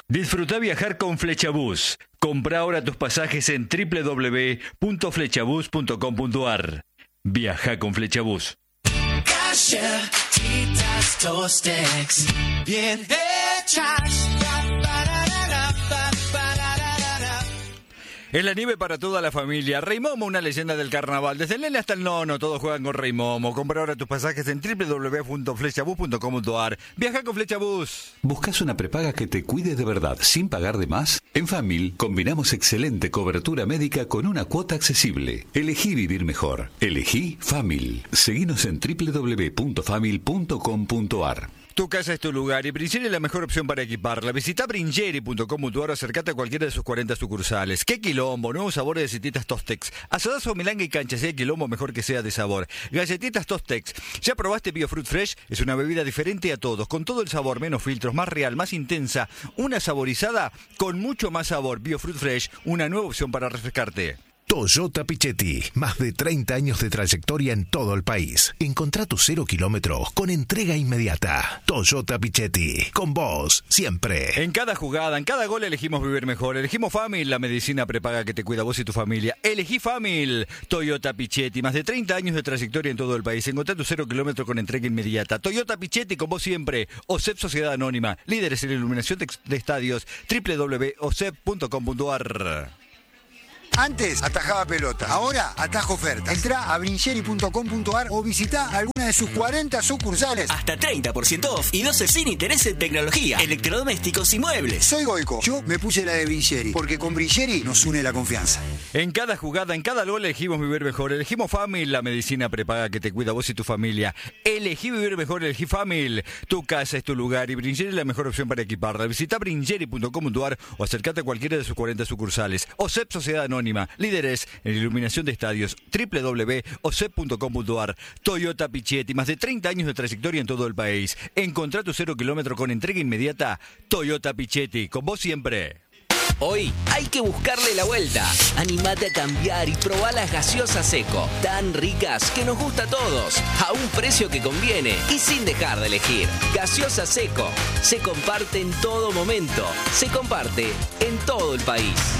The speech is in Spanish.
Disfruta viajar con Flechabús. Compra ahora tus pasajes en www.flechabús.com.ar. Viaja con Flechabús. Galletitas Tostex, bien hechas. Es la nieve para toda la familia. Rey Momo, una leyenda del carnaval. Desde el nene hasta el nono, todos juegan con Rey Momo. Compra ahora tus pasajes en www.flechabús.com.ar. Viaja con Flechabús. ¿Buscas una prepaga que te cuide de verdad sin pagar de más? En Famil combinamos excelente cobertura médica con una cuota accesible. Elegí vivir mejor. Elegí Famil. Seguinos en www.famil.com.ar. Tu casa es tu lugar y Bringeri es la mejor opción para equiparla. Visita bringeri.com.ar o acercate a cualquiera de sus 40 sucursales. ¡Qué quilombo! Nuevos sabores de galletitas Tostex. Asadazo, milanga y cancha. Si hay quilombo, mejor que sea de sabor. Galletitas Tostex. ¿Ya probaste BioFruit Fresh? Es una bebida diferente a todos, con todo el sabor, menos filtros, más real, más intensa. Una saborizada con mucho más sabor. BioFruit Fresh, una nueva opción para refrescarte. Toyota Pichetti, más de 30 años de trayectoria en todo el país. Encontrá tu 0 kilómetros con entrega inmediata. Toyota Pichetti, con vos, siempre. En cada jugada, en cada gol elegimos vivir mejor. Elegimos Famil, la medicina prepaga que te cuida a vos y tu familia. Elegí Famil. Toyota Pichetti, más de 30 años de trayectoria en todo el país. Encontrá tu 0 kilómetros con entrega inmediata. Toyota Pichetti, con vos siempre. OSEP Sociedad Anónima, líderes en iluminación de estadios. www.osep.com.ar. Antes atajaba pelota, ahora atajo ofertas. Entrá a bringeri.com.ar o visitá alguna de sus 40 sucursales. Hasta 30% off y 12 sin interés en tecnología, electrodomésticos y muebles. Soy Goico, yo me puse la de Bringeri, porque con Bringeri nos une la confianza. En cada jugada, en cada gol elegimos vivir mejor. Elegimos Famil, la medicina prepaga que te cuida a vos y tu familia. Elegí vivir mejor, elegí Famil. Tu casa es tu lugar y Bringeri es la mejor opción para equiparla. Visita bringeri.com.ar o acercate a cualquiera de sus 40 sucursales. OSEP Sociedad Anónima, líderes en iluminación de estadios. www.osep.com.ar. Toyota Pichetti, más de 30 años de trayectoria en todo el país. Encontrá tu 0 kilómetro con entrega inmediata. Toyota Pichetti, con vos siempre. Hoy hay que buscarle la vuelta. Animate a cambiar y probá las gaseosas Seco, tan ricas que nos gusta a todos, a un precio que conviene y sin dejar de elegir. Gaseosa Seco, se comparte en todo momento, se comparte en todo el país.